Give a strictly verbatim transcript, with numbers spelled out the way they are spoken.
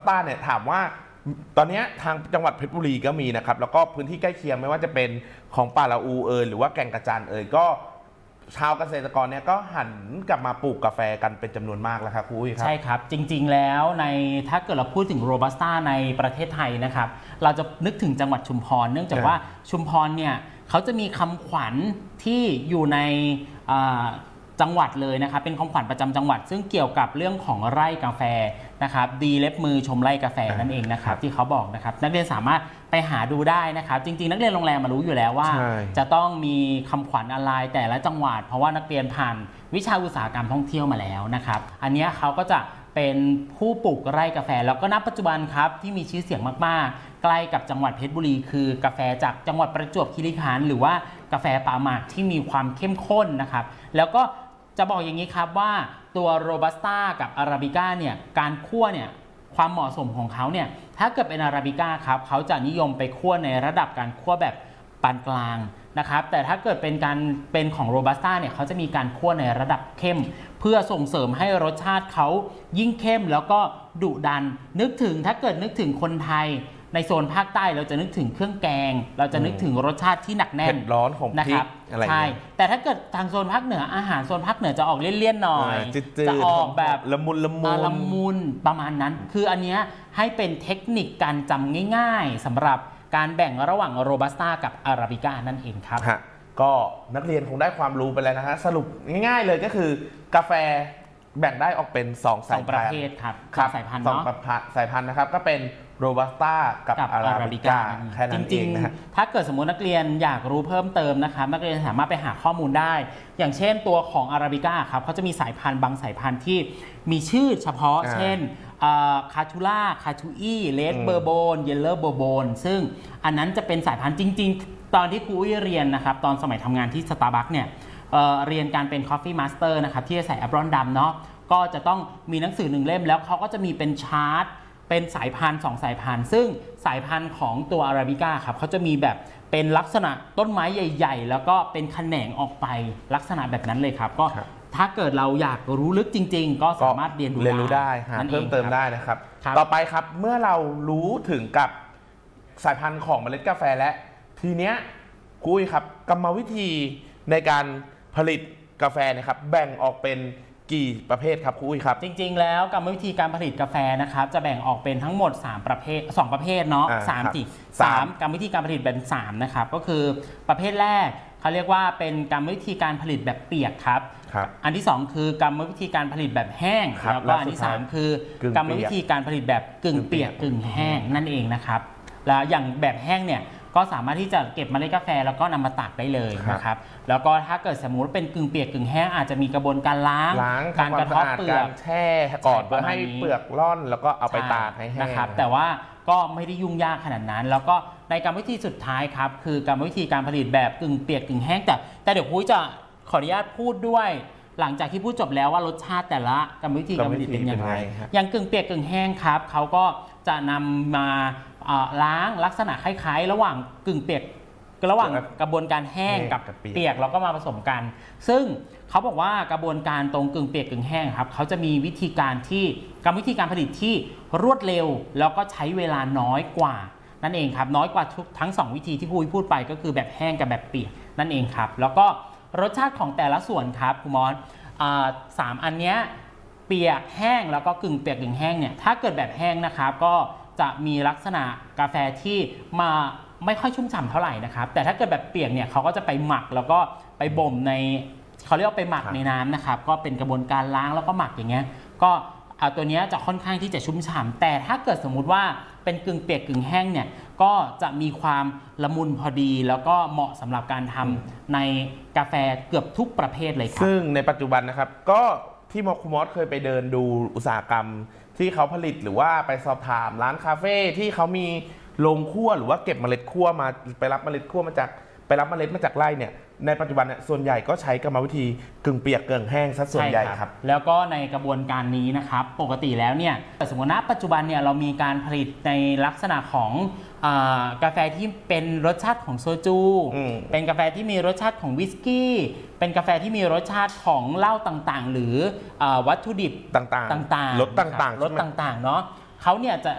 ต้าเนี่ยถามว่าตอนนี้ทางจังหวัดเพชรบุรีก็มีนะครับแล้วก็พื้นที่ใกล้เคียงไม่ว่าจะเป็นของป่าละอูเอยหรือว่าแก่งกระจานเอยก็ชาวเกษตรกรเนี่ยก็หันกลับมาปลูกกาแฟกันเป็นจำนวนมากแล้วครับคุณอุ้ยครับใช่ครับจริงๆแล้วในถ้าเกิดเราพูดถึงโรบัสต้าในประเทศไทยนะครับเราจะนึกถึงจังหวัดชุมพรเนื่องจากว่าชุมพรเนี่ยเขาจะมีคำขวัญที่อยู่ในจังหวัดเลยนะครับเป็นคำขวัญประจำจังหวัดซึ่งเกี่ยวกับเรื่องของไร่กาแฟนะครับดีเล็บมือชมไร่กาแฟนั่นเองนะครับที่เขาบอกนะครับนักเรียนสามารถไปหาดูได้นะครับจริงๆนักเรียนโรงแรมมารู้อยู่แล้วว่าจะต้องมีคำขวัญอะไรแต่ละจังหวัดเพราะว่านักเรียนผ่านวิชาอุตสาหกรรมท่องเที่ยวมาแล้วนะครับอันนี้เขาก็จะเป็นผู้ปลูกไร่กาแฟแล้วก็ณปัจจุบันครับที่มีชื่อเสียงมากๆใกล้กับจังหวัดเพชรบุรีคือกาแฟจากจังหวัดประจวบคีรีขันธ์หรือว่ากาแฟป่าหมากที่มีความเข้มข้นนะครับแล้วก็จะบอกอย่างนี้ครับว่าตัวโรบัสต้ากับอาราบิก้าเนี่ยการคั่วเนี่ยความเหมาะสมของเขาเนี่ยถ้าเกิดเป็นอาราบิก้าครับเขาจะนิยมไปคั่วในระดับการคั่วแบบปานกลางนะครับแต่ถ้าเกิดเป็นการเป็นของโรบัสต้าเนี่ยเขาจะมีการคั่วในระดับเข้มเพื่อส่งเสริมให้รสชาติเขายิ่งเข้มแล้วก็ดุดันนึกถึงถ้าเกิดนึกถึงคนไทยในโซนภาคใต้เราจะนึกถึงเครื่องแกงเราจะนึกถึงรสชาติที่หนักแน่นเผ็ดร้อนของพริกอะไรใช่แต่ถ้าเกิดทางโซนภาคเหนืออาหารโซนภาคเหนือจะออกเลี่ยนๆหน่อยจะออกแบบละมุนละมุนละมุนประมาณนั้นคืออันนี้ให้เป็นเทคนิคการจำง่ายๆสำหรับการแบ่งระหว่างโรบัสต้ากับอาราบิก้านั่นเองครับก็นักเรียนคงได้ความรู้ไปแล้วนะฮะสรุปง่ายๆเลยก็คือกาแฟแบ่งได้ออกเป็นสองสายประเภทครับสายพันธุ์สองสายพันธุ์นะครับก็เป็นโรบัสต้ากับอาราบิก้าแค่นั้นเองนะฮะถ้าเกิดสมมตินักเรียนอยากรู้เพิ่มเติมนะครับนักเรียนสามารถไปหาข้อมูลได้อย่างเช่นตัวของอาราบิก้าครับเขาจะมีสายพันธุ์บางสายพันธุ์ที่มีชื่อเฉพาะเช่นคาทูล่าคาทูอี้เลดเบอร์โบนเยลเลอร์เบอร์โบนซึ่งอันนั้นจะเป็นสายพันธุ์จริงๆตอนที่ครูอุ้ยเรียนนะครับตอนสมัยทำงานที่สตาร์บัคเนี่ยเ, เรียนการเป็น Coffee Master นะครับที่จะใส่แอปรอนดำเนาะก็จะต้องมีหนังสือหนึ่งเล่มแล้วเขาก็จะมีเป็นชาร์ตเป็นสายพันธุ์สองสายพันธุ์ซึ่งสายพันธุ์ของตัวอาราบิก้าครับเขาจะมีแบบเป็นลักษณะต้นไม้ใหญ่ๆแล้วก็เป็นแขนงออกไปลักษณะแบบนั้นเลยครับก็ถ้าเกิดเราอยากรู้ลึกจริงๆก็สามารถเรียนรู้เรียนรู้ได้เพิ่มเติมได้นะครับต่อไปครับเมื่อเรารู้ถึงกับสายพันธุ์ของเมล็ดกาแฟและทีเนี้ยคุยครับกรรมวิธีในการผลิตกาแฟนะครับแบ่งออกเป็นกี่ประเภทครับคุยครับจริงๆแล้วกรรมวิธีการผลิตกาแฟนะครับจะแบ่งออกเป็นทั้งหมดสามประเภทสองประเภทเนาะสามจีสามกรรมวิธีการผลิตเป็นสามนะครับก็คือประเภทแรกเขาเรียกว่าเป็นกรรมวิธีการผลิตแบบเปียกครับอันที่สองคือกรรมวิธีการผลิตแบบแห้งแล้วก็อันที่สามคือกรรมวิธีการผลิตแบบกึ่งเปียกกึ่งแห้งนั่นเองนะครับแล้วอย่างแบบแห้งเนี่ยก็สามารถที่จะเก็บเมล็ดกาแฟแล้วก็นำมาตากได้เลยนะครับแล้วก็ถ้าเกิดสมมุติเป็นกึ่งเปียกกึ่งแห้งอาจจะมีกระบวนการล้างการกระเทาะเปลือกแช่ก่อนเพื่อให้เปลือกร่อนแล้วก็เอาไปตากให้แห้งนะครับแต่ว่าก็ไม่ได้ยุ่งยากขนาดนั้นแล้วก็ในกรรมวิธีสุดท้ายครับคือกรรมวิธีการผลิตแบบกึ่งเปียกกึ่งแห้งแต่แต่เดี๋ยวพุ้ยจะขออนุญาตพูดด้วยหลังจากที่พูดจบแล้วว่ารสชาติแต่ละกรรมวิธีการผลิตเป็นอย่างไรอย่างกึ่งเปียกกึ่งแห้งครับเขาก็จะนำมาล้างลักษณะคล้ายๆระหว่างกึ่งเปียกระหว่างกระบวนการแห้งกับเปียกแล้วก็มาผสมกันซึ่งเขาบอกว่ากระบวนการตรงกึ่งเปียกกึ่งแห้งครับเขาจะมีวิธีการที่กรรมวิธีการผลิตที่รวดเร็วแล้วก็ใช้เวลาน้อยกว่านั่นเองครับน้อยกว่าทุกทั้งสองวิธีที่ครูพูดไปก็คือแบบแห้งกับแบบเปียกนั่นเองครับแล้วก็รสชาติของแต่ละส่วนครับครูมอสสามอันนี้เปียกแห้งแล้วก็กึ่งเปียกกึ่งแห้งเนี่ยถ้าเกิดแบบแห้งนะครับก็จะมีลักษณะกาแฟที่มาไม่ค่อยชุ่มฉ่ำเท่าไหร่นะครับแต่ถ้าเกิดแบบเปียกเนี่ยเขาก็จะไปหมักแล้วก็ไปบ่มในเขาเรียกว่าไปหมักในน้ำนะครับก็เป็นกระบวนการล้างแล้วก็หมักอย่างเงี้ยก็ตัวนี้จะค่อนข้างที่จะชุ่มฉ่ำแต่ถ้าเกิดสมมุติว่าเป็นกึ่งเปียกกึ่งแห้งเนี่ยก็จะมีความละมุนพอดีแล้วก็เหมาะสำหรับการทำในกาแฟเกือบทุกประเภทเลยครับซึ่งในปัจจุบันนะครับก็ที่มอคุมอสเคยไปเดินดูอุตสาหกรรมที่เขาผลิตหรือว่าไปสอบถามร้านคาเฟ่ที่เขามีโรงคั่วหรือว่าเก็บเมล็ดคั่วมาไปรับเมล็ดคั่วมาจากไปรับเมล็ดมาจากไร่เนี่ยในปัจจุบันเนี่ยส่วนใหญ่ก็ใช้กรรมวิธีกึ่งเปียกกึ่งแห้งซะส่วนใหญ่ครับแล้วก็ในกระบวนการนี้นะครับปกติแล้วเนี่ยสมมติณปัจจุบันเนี่ยเรามีการผลิตในลักษณะของกาแฟที่เป็นรสชาติของโซจูเป็นกาแฟที่มีรสชาติของวิสกี้เป็นกาแฟที่มีรสชาติของเหล้าต่างๆหรือวัตถุดิบต่างๆรสต่างๆรสต่างๆเนาะเขาเนี่ยจะ